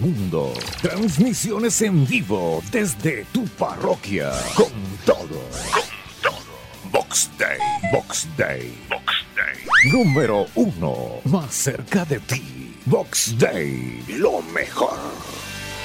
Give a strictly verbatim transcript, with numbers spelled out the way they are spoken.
mundo. Transmisiones en vivo desde tu parroquia. Con todo. Con todo. Box Day. Box Day. Box Day. Número uno. Más cerca de ti. Box Day. Lo mejor.